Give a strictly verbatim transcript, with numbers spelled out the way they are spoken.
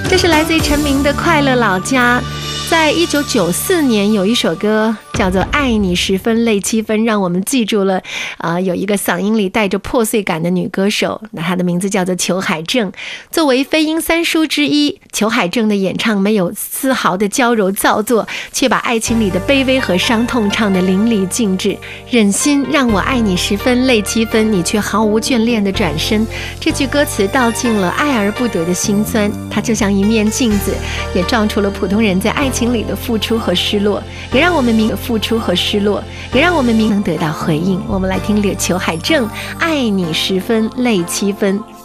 这是来自于陈明的《快乐老家》。在一九九四年有一首歌叫做《爱你十分泪七分》，让我们记住了啊、呃，有一个嗓音里带着破碎感的女歌手，那她的名字叫做裘海正。作为飞鹰三叔之一，裘海正的演唱没有丝毫的娇柔造作，却把爱情里的卑微和伤痛唱得淋漓尽致。忍心让我爱你十分泪七分，你却毫无眷恋的转身。这句歌词道尽了爱而不得的辛酸，它就像一面镜子，也照出了普通人在爱情里的付出和失落，也让我们明付出和失落，也让我们明能得到回应。我们来听裘海正《爱你十分泪七分》。